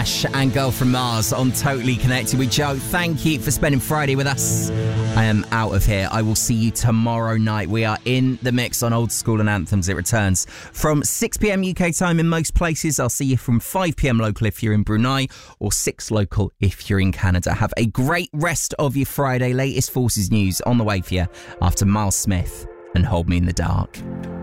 Ash and Girl from Mars on Totally Connected with Joe. Thank you for spending Friday with us. I am out of here. I will see you tomorrow night. We are in the mix on Old School and Anthems. It returns from 6 p.m. UK time in most places. I'll see you from 5 p.m. local if you're in Brunei, or 6 local if you're in Canada. Have a great rest of your Friday. Latest Forces news on the way for you after Miles Smith and Hold Me in the Dark.